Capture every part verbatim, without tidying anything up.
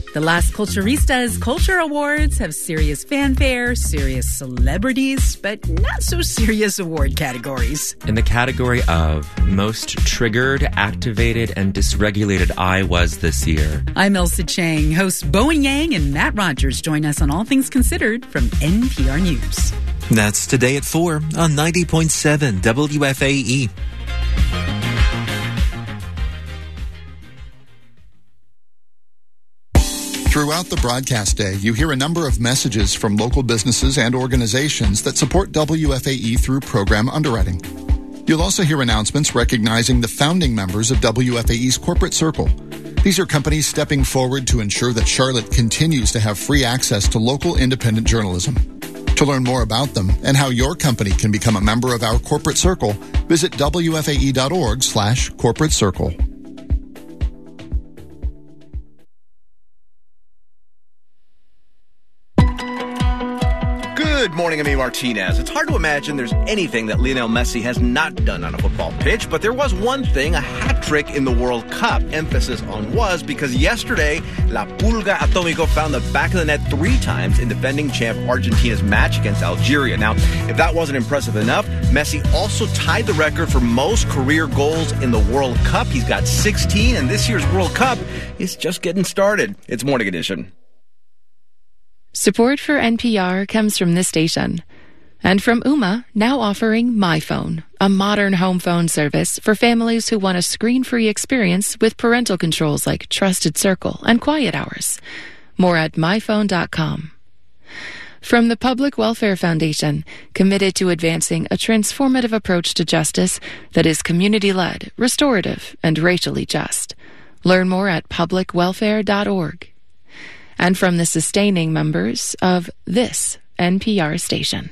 The last Culturistas Culture Awards have serious fanfare, serious celebrities, but not so serious award categories. In the category of most triggered, activated, and dysregulated I was this year. I'm Elsa Chang. Hosts Bowen Yang and Matt Rogers join us on All Things Considered from N P R News. That's today at four on ninety point seven W F A E. Throughout the broadcast day, you hear a number of messages from local businesses and organizations that support W F A E through program underwriting. You'll also hear announcements recognizing the founding members of W F A E's Corporate Circle. These are companies stepping forward to ensure that Charlotte continues to have free access to local independent journalism. To learn more about them and how your company can become a member of our Corporate Circle, visit W F A E dot org slash corporate circle. Good morning, I'm A. Martinez. It's hard to imagine there's anything that Lionel Messi has not done on a football pitch, but there was one thing, a hat trick in the World Cup. Emphasis on was, because yesterday, La Pulga Atomico found the back of the net three times in defending champ Argentina's match against Algeria. Now, if that wasn't impressive enough, Messi also tied the record for most career goals in the World Cup. He's got sixteen, and this year's World Cup is just getting started. It's Morning Edition. Support for N P R comes from this station and from Ooma, now offering MyPhone, a modern home phone service for families who want a screen-free experience with parental controls like Trusted Circle and Quiet Hours. More at my phone dot com. From the Public Welfare Foundation, committed to advancing a transformative approach to justice that is community-led, restorative, and racially just. Learn more at public welfare dot org. And from the sustaining members of this N P R station.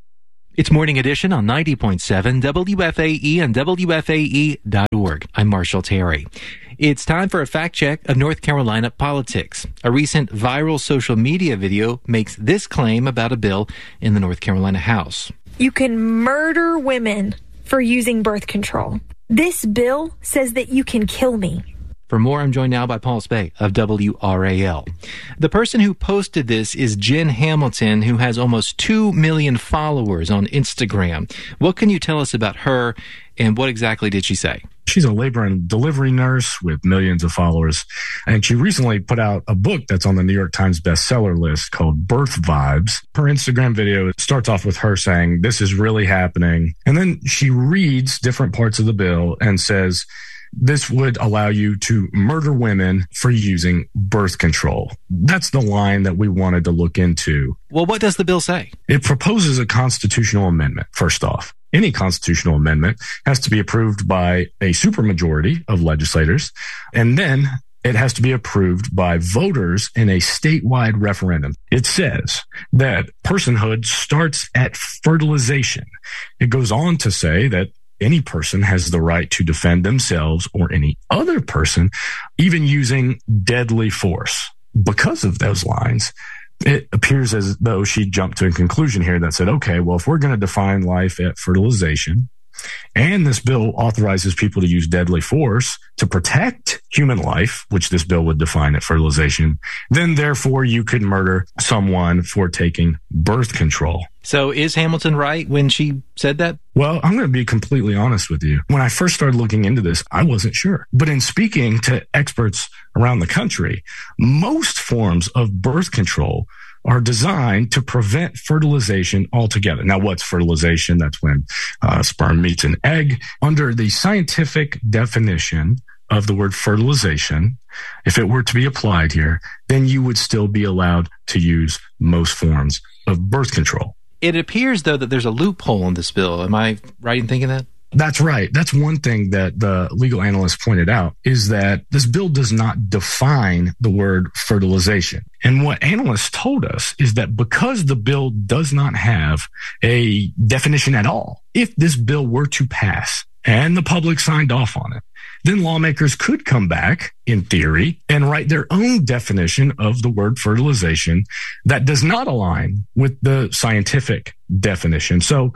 It's Morning Edition on ninety point seven W F A E and W F A E dot org. I'm Marshall Terry. It's time for a fact check of North Carolina politics. A recent viral social media video makes this claim about a bill in the North Carolina House. You can murder women for using birth control. This bill says that you can kill me. For more, I'm joined now by Paul Spey of W R A L. The person who posted this is Jen Hamilton, who has almost two million followers on Instagram. What can you tell us about her, and what exactly did she say? She's a labor and delivery nurse with millions of followers, and she recently put out a book that's on the New York Times bestseller list called Birth Vibes. Her Instagram video starts off with her saying, "This is really happening," and then she reads different parts of the bill and says, "This would allow you to murder women for using birth control." That's the line that we wanted to look into. Well, what does the bill say? It proposes a constitutional amendment, first off. Any constitutional amendment has to be approved by a supermajority of legislators, and then it has to be approved by voters in a statewide referendum. It says that personhood starts at fertilization. It goes on to say that any person has the right to defend themselves or any other person, even using deadly force. Because of those lines, it appears as though she jumped to a conclusion here that said, okay, well, if we're going to define life at fertilization, and this bill authorizes people to use deadly force to protect human life, which this bill would define at fertilization, then therefore you could murder someone for taking birth control. So is Hamilton right when she said that? Well, I'm going to be completely honest with you. When I first started looking into this, I wasn't sure. But in speaking to experts around the country, most forms of birth control are designed to prevent fertilization altogether. Now, what's fertilization? That's when uh, sperm meets an egg. Under the scientific definition of the word fertilization, if it were to be applied here, then you would still be allowed to use most forms of birth control. It appears, though, that there's a loophole in this bill. Am I right in thinking that? That's right. That's one thing that the legal analyst pointed out, is that this bill does not define the word fertilization. And what analysts told us is that because the bill does not have a definition at all, if this bill were to pass and the public signed off on it, then lawmakers could come back, in theory, and write their own definition of the word fertilization that does not align with the scientific definition. So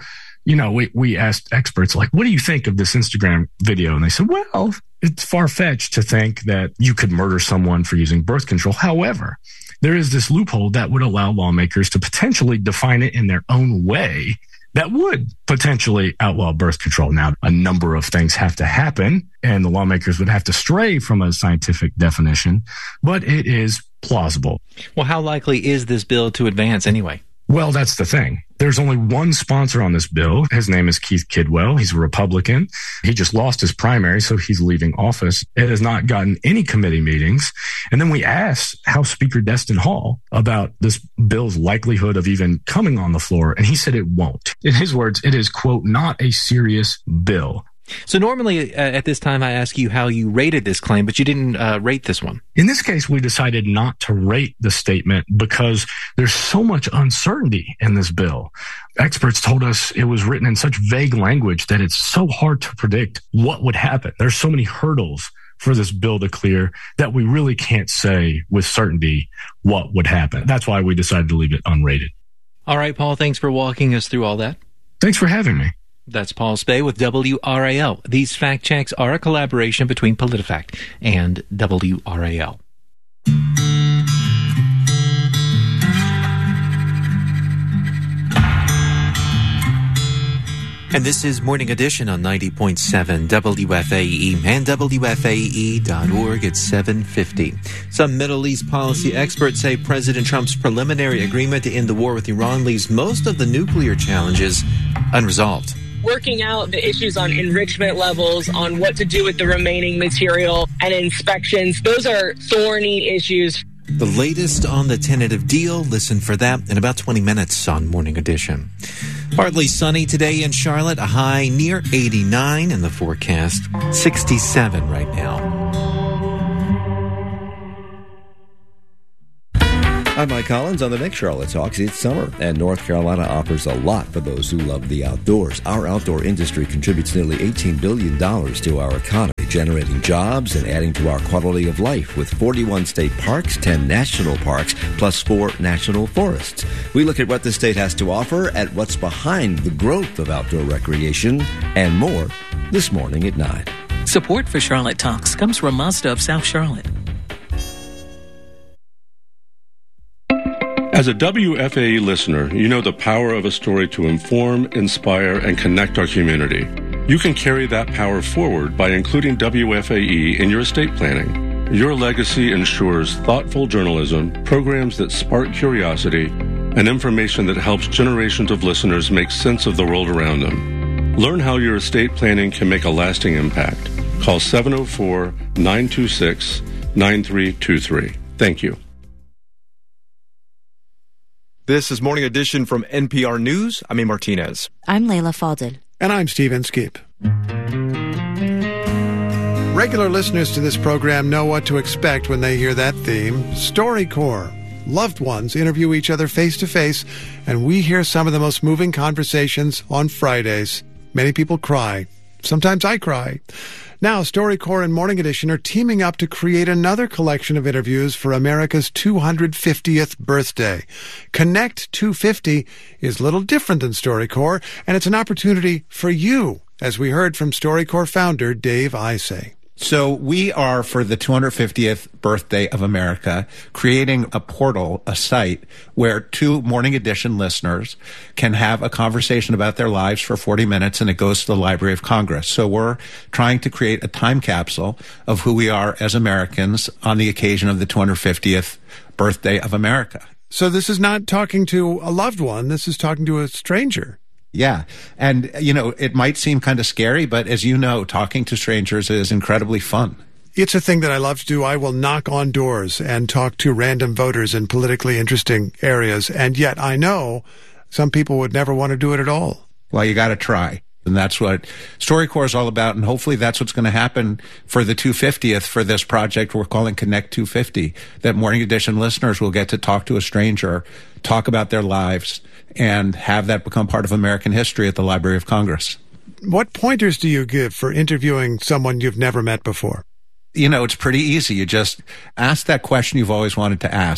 you know, we, we asked experts, like, what do you think of this Instagram video? And they said, well, it's far-fetched to think that you could murder someone for using birth control. However, there is this loophole that would allow lawmakers to potentially define it in their own way that would potentially outlaw birth control. Now, a number of things have to happen, and the lawmakers would have to stray from a scientific definition, but it is plausible. Well, how likely is this bill to advance anyway? Well, that's the thing. There's only one sponsor on this bill. His name is Keith Kidwell. He's a Republican. He just lost his primary, so he's leaving office. It has not gotten any committee meetings. And then we asked House Speaker Destin Hall about this bill's likelihood of even coming on the floor, and he said it won't. In his words, it is, quote, not a serious bill. So normally uh, at this time I ask you how you rated this claim, but you didn't uh, rate this one. In this case, we decided not to rate the statement because there's so much uncertainty in this bill. Experts told us it was written in such vague language that it's so hard to predict what would happen. There's so many hurdles for this bill to clear that we really can't say with certainty what would happen. That's why we decided to leave it unrated. All right, Paul, thanks for walking us through all that. Thanks for having me. That's Paul Spey with W R A L. These fact checks are a collaboration between PolitiFact and W R A L. And this is Morning Edition on ninety point seven W F A E and W F A E dot org at seven fifty. Some Middle East policy experts say President Trump's preliminary agreement to end the war with Iran leaves most of the nuclear challenges unresolved. Working out the issues on enrichment levels, on what to do with the remaining material and inspections, those are thorny issues. The latest on the tentative deal, listen for that in about twenty minutes on Morning Edition. Partly sunny today in Charlotte, a high near eighty-nine in the forecast, sixty-seven right now. I'm Mike Collins on the next Charlotte Talks. It's summer, and North Carolina offers a lot for those who love the outdoors. Our outdoor industry contributes nearly eighteen billion dollars to our economy, generating jobs and adding to our quality of life with forty-one state parks, ten national parks, plus four national forests. We look at what the state has to offer, at what's behind the growth of outdoor recreation, and more this morning at nine. Support for Charlotte Talks comes from Mazda of South Charlotte. As a W F A E listener, you know the power of a story to inform, inspire, and connect our community. You can carry that power forward by including W F A E in your estate planning. Your legacy ensures thoughtful journalism, programs that spark curiosity, and information that helps generations of listeners make sense of the world around them. Learn how your estate planning can make a lasting impact. Call seven oh four, nine two six, nine three two three. Thank you. This is Morning Edition from N P R News. I'm A. Martinez. I'm Layla Faldel. And I'm Steven Skip. Regular listeners to this program know what to expect when they hear that theme. StoryCorps. Loved ones interview each other face-to-face, and we hear some of the most moving conversations on Fridays. Many people cry. Sometimes I cry. Now, StoryCorps and Morning Edition are teaming up to create another collection of interviews for America's two hundred fiftieth birthday. Connect two fifty is a little different than StoryCorps, and it's an opportunity for you, as we heard from StoryCorps founder Dave Isay. So we are, for the two hundred fiftieth birthday of America, creating a portal, a site, where two Morning Edition listeners can have a conversation about their lives for forty minutes, and it goes to the Library of Congress. So we're trying to create a time capsule of who we are as Americans on the occasion of the two hundred fiftieth birthday of America. So this is not talking to a loved one. This is talking to a stranger. Yeah. And, you know, it might seem kind of scary, but as you know, talking to strangers is incredibly fun. It's a thing that I love to do. I will knock on doors and talk to random voters in politically interesting areas. And yet I know some people would never want to do it at all. Well, you got to try. And that's what StoryCorps is all about. And hopefully that's what's going to happen for the two hundred fiftieth for this project we're calling Connect two fifty, that Morning Edition listeners will get to talk to a stranger, talk about their lives, and have that become part of American history at the Library of Congress. What pointers do you give for interviewing someone you've never met before? You know, it's pretty easy. You just ask that question you've always wanted to ask.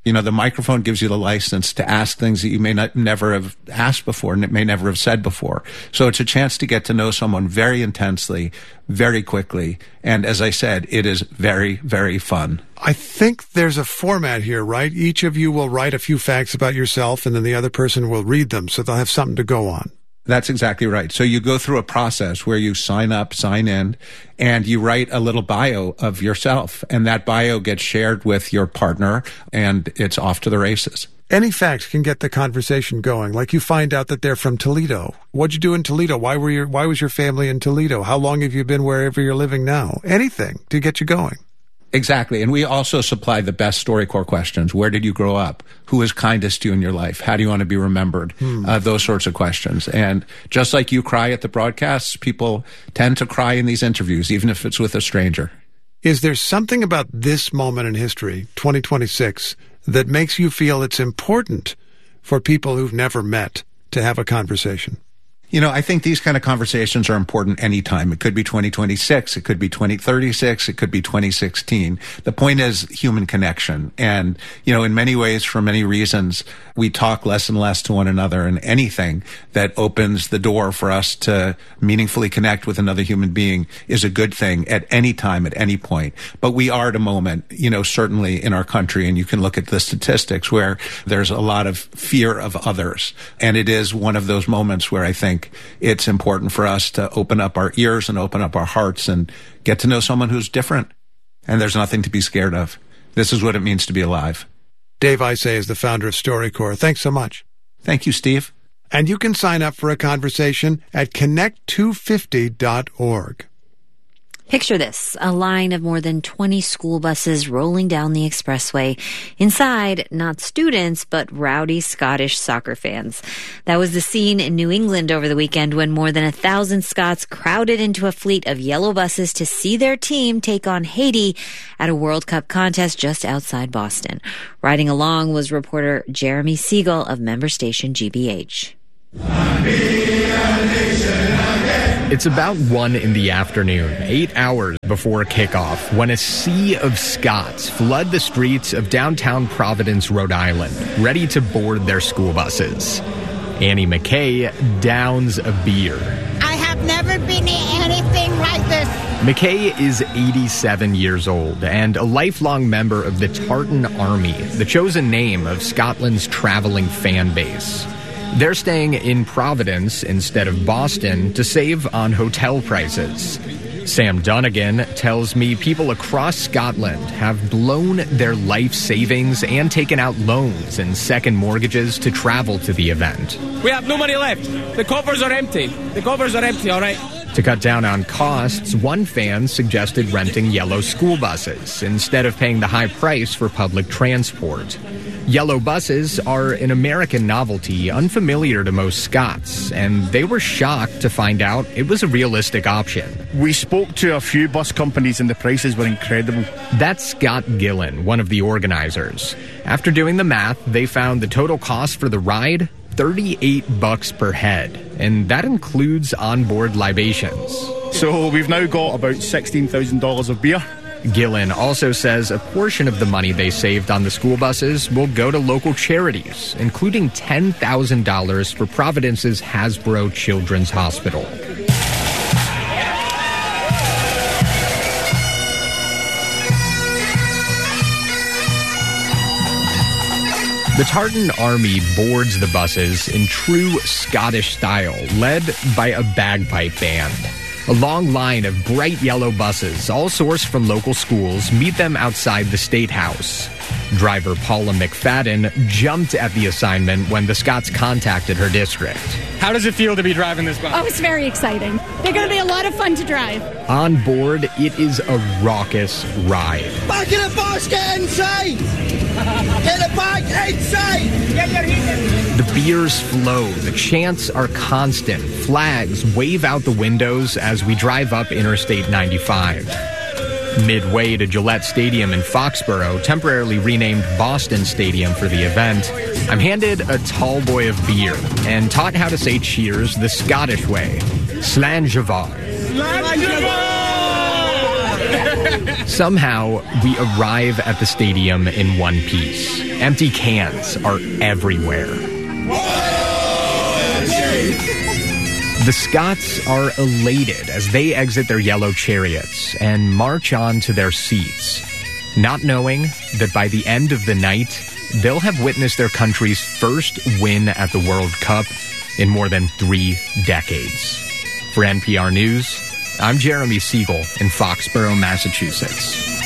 You know, the microphone gives you the license to ask things that you may not never have asked before and may never have said before. So it's a chance to get to know someone very intensely, very quickly. And as I said, it is very, very fun. I think there's a format here, right? Each of you will write a few facts about yourself, and then the other person will read them, so they'll have something to go on. That's exactly right. So you go through a process where you sign up, sign in, and you write a little bio of yourself. And that bio gets shared with your partner, and it's off to the races. Any facts can get the conversation going. Like you find out that they're from Toledo. What'd you do in Toledo? Why were your, why was your family in Toledo? How long have you been wherever you're living now? Anything to get you going. Exactly. And we also supply the best StoryCorps questions. Where did you grow up? Who is kindest to you in your life? How do you want to be remembered? Hmm. Uh, those sorts of questions. And just like you cry at the broadcasts, people tend to cry in these interviews, even if it's with a stranger. Is there something about this moment in history, twenty twenty-six, that makes you feel it's important for people who've never met to have a conversation? You know, I think these kind of conversations are important anytime. It could be twenty twenty-six, it could be twenty thirty-six, it could be twenty sixteen. The point is human connection. And, you know, in many ways, for many reasons, we talk less and less to one another, and anything that opens the door for us to meaningfully connect with another human being is a good thing at any time, at any point. But we are at a moment, you know, certainly in our country, and you can look at the statistics where there's a lot of fear of others. And it is one of those moments where I think it's important for us to open up our ears and open up our hearts and get to know someone who's different. And there's nothing to be scared of. This is what it means to be alive. Dave Isay is the founder of StoryCorps. Thanks so much. Thank you, Steve. And you can sign up for a conversation at connect two fifty dot org. Picture this, a line of more than twenty school buses rolling down the expressway. Inside, not students, but rowdy Scottish soccer fans. That was the scene in New England over the weekend when more than a thousand Scots crowded into a fleet of yellow buses to see their team take on Haiti at a World Cup contest just outside Boston. Riding along was reporter Jeremy Siegel of member station G B H. It's about one in the afternoon, eight hours before kickoff, when a sea of Scots flood the streets of downtown Providence, Rhode Island, ready to board their school buses. Annie McKay downs a beer. I have never been in anything like this. McKay is eighty-seven years old and a lifelong member of the Tartan Army, the chosen name of Scotland's traveling fan base. They're staying in Providence instead of Boston to save on hotel prices. Sam Dunnigan tells me people across Scotland have blown their life savings and taken out loans and second mortgages to travel to the event. We have no money left. The coffers are empty. The coffers are empty, all right? To cut down on costs, one fan suggested renting yellow school buses instead of paying the high price for public transport. Yellow buses are an American novelty unfamiliar to most Scots, and they were shocked to find out it was a realistic option. We spoke to a few bus companies and the prices were incredible. That's Scott Gillen, one of the organizers. After doing the math, they found the total cost for the ride, thirty-eight bucks per head, and that includes onboard libations. So we've now got about sixteen thousand dollars of beer. Gillen also says a portion of the money they saved on the school buses will go to local charities, including ten thousand dollars for Providence's Hasbro Children's Hospital. The Tartan Army boards the buses in true Scottish style, led by a bagpipe band. A long line of bright yellow buses, all sourced from local schools, meet them outside the State House. Driver Paula McFadden jumped at the assignment when the Scots contacted her district. How does it feel to be driving this bus? Oh, it's very exciting. They're going to be a lot of fun to drive. On board, it is a raucous ride. Back in the bus, get inside! Get it back inside! Get your heat. The beers flow, the chants are constant, flags wave out the windows as we drive up Interstate ninety-five. Midway to Gillette Stadium in Foxborough, temporarily renamed Boston Stadium for the event, I'm handed a tall boy of beer and taught how to say cheers the Scottish way, Slán Dheimhar. Somehow, we arrive at the stadium in one piece. Empty cans are everywhere. The Scots are elated as they exit their yellow chariots and march on to their seats, not knowing that by the end of the night, they'll have witnessed their country's first win at the World Cup in more than three decades. For N P R News, I'm Jeremy Siegel in Foxborough, Massachusetts.